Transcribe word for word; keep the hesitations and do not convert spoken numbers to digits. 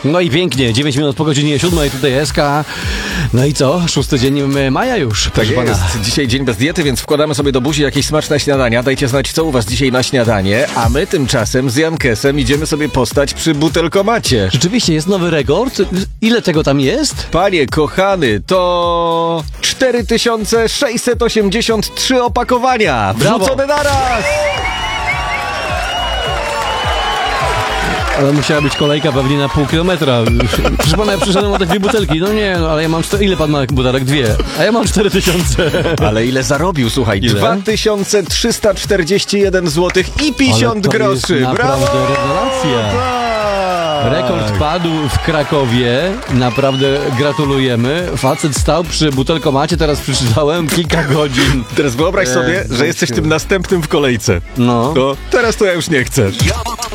No i pięknie, dziewięć minut po godzinie siódmej, tutaj S K. No i co? Szósty dzień maja już, proszę Tak jest. pana. Dzisiaj dzień bez diety, więc wkładamy sobie do buzi jakieś smaczne śniadania. Dajcie znać, co u was dzisiaj na śniadanie, a my tymczasem z Jankesem idziemy sobie postać przy butelkomacie. Rzeczywiście jest nowy rekord. Ile tego tam jest? Panie kochany, to cztery tysiące sześćset osiemdziesiąt trzy opakowania Brawo. wrzucone naraz! Ale musiała być kolejka pewnie na pół kilometra. Proszę pana, ja przyszedłem o te dwie butelki. No nie, no ale ja mam cztery... Ile pan ma butelek? Dwie. A ja mam cztery tysiące. Ale ile zarobił, słuchaj, Ile? dwa tysiące trzysta czterdzieści jeden złotych i pięćdziesiąt Ale to groszy. jest naprawdę Brawo! rewelacja. Tak. Rekord padł w Krakowie. Naprawdę gratulujemy. Facet stał przy butelkomacie, teraz przeczytałem kilka godzin. Teraz wyobraź sobie, Jezu. że jesteś tym następnym w kolejce. No. To teraz to ja już nie chcę.